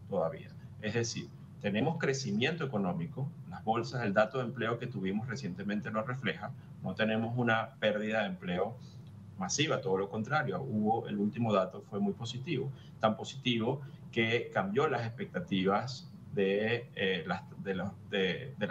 todavía. Es decir, tenemos crecimiento económico, las bolsas, el dato de empleo que tuvimos recientemente lo refleja, no tenemos una pérdida de empleo masiva, todo lo contrario, el último dato fue muy positivo, tan positivo que cambió las expectativas de las